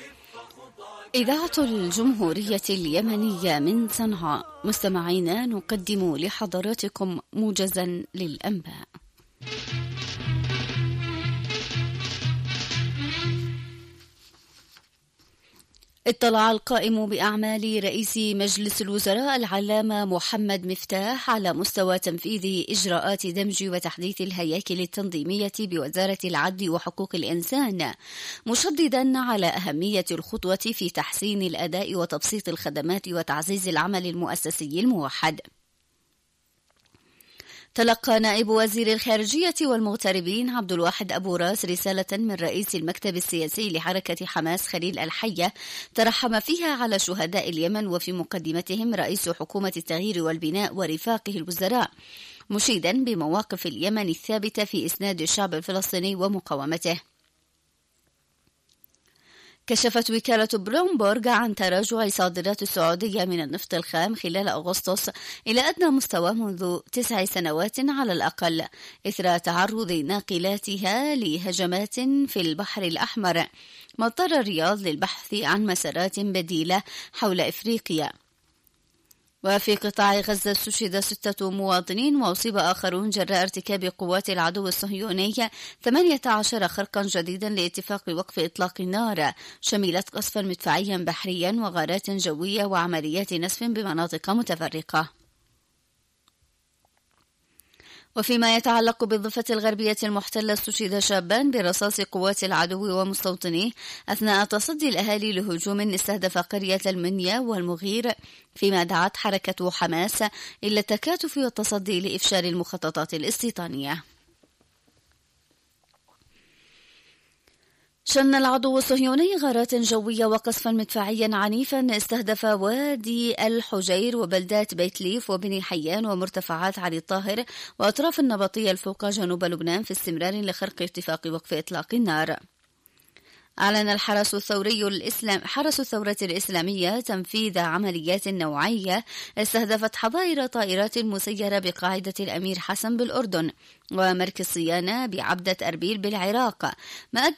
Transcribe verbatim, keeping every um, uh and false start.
إذاعة الجمهورية اليمنية من صنعاء، مستمعينا نقدم لحضراتكم موجزا للأنباء. اطلع القائم بأعمال رئيس مجلس الوزراء العلامة محمد مفتاح على مستوى تنفيذ إجراءات دمج وتحديث الهياكل التنظيمية بوزارة العدل وحقوق الإنسان، مشددا على أهمية الخطوة في تحسين الأداء وتبسيط الخدمات وتعزيز العمل المؤسسي الموحد. تلقى نائب وزير الخارجية والمغتربين عبد الواحد أبو راس رسالة من رئيس المكتب السياسي لحركة حماس خليل الحية ترحم فيها على شهداء اليمن، وفي مقدمتهم رئيس حكومة التغيير والبناء ورفاقه الوزراء، مشيدا بمواقف اليمن الثابتة في إسناد الشعب الفلسطيني ومقاومته. كشفت وكالة بلومبورغ عن تراجع صادرات السعودية من النفط الخام خلال أغسطس إلى أدنى مستوى منذ تسع سنوات على الأقل، إثر تعرض ناقلاتها لهجمات في البحر الأحمر، ما اضطر الرياض للبحث عن مسارات بديلة حول إفريقيا. وفي قطاع غزة استشهد ستة مواطنين وأصيب آخرون جراء ارتكاب قوات العدو الصهيوني ثمانية عشر خرقا جديدا لاتفاق وقف إطلاق النار، شملت قصفا مدفعيا بحريا وغارات جوية وعمليات نسف بمناطق متفرقة. وفيما يتعلق بالضفة الغربية المحتلة، استشهد شابان برصاص قوات العدو ومستوطنيه أثناء تصدي الأهالي لهجوم استهدف قرية المنيا والمغير، فيما دعت حركة حماس إلى التكاتف والتصدي لإفشال المخططات الاستيطانية. شن العدو الصهيوني غارات جوية وقصفا مدفعيا عنيفا استهدف وادي الحجير وبلدات بيت ليف وبني حيان ومرتفعات علي الطاهر وأطراف النبطية الفوقى جنوب لبنان، في استمرار لخرق اتفاق وقف إطلاق النار. أعلن الحرس الثوري الإسلام حرس الثورة الإسلامية تنفيذ عمليات نوعية استهدفت حظائر طائرات مسيرة بقاعدة الأمير حسن بالأردن ومركز صيانة بعبدة أربيل بالعراق، ما أدى